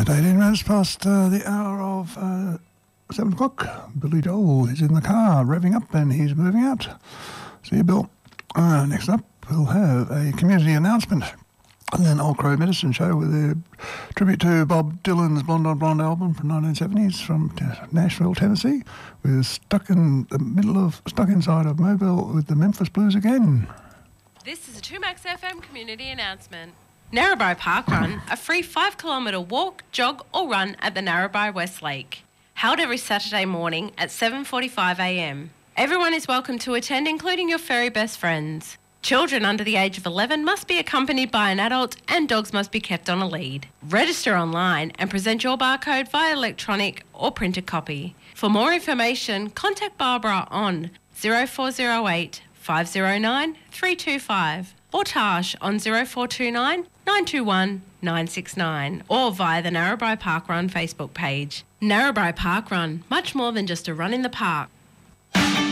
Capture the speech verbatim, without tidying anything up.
At eighteen minutes past uh, the hour of uh, seven o'clock, Billy Joel is in the car, revving up, and he's moving out. See you, Bill. Uh, next up, we'll have a community announcement. And then Old Crow Medicine Show with a tribute to Bob Dylan's Blonde on Blonde album from nineteen seventies from t- Nashville, Tennessee. We're stuck in the middle of, stuck inside of Mobile with the Memphis Blues again. This is a two Max F M community announcement. Narrabri Park Run, a free five kilometre walk, jog or run at the Narrabri West Lake. Held every Saturday morning at seven forty-five a m. Everyone is welcome to attend, including your furry best friends. Children under the age of eleven must be accompanied by an adult and dogs must be kept on a lead. Register online and present your barcode via electronic or printed copy. For more information, contact Barbara on zero four zero eight, five zero nine, three two five or Tash on zero four two nine, nine two one, nine six nine or via the Narrabri Park Run Facebook page. Narrabri Park Run, much more than just a run in the park.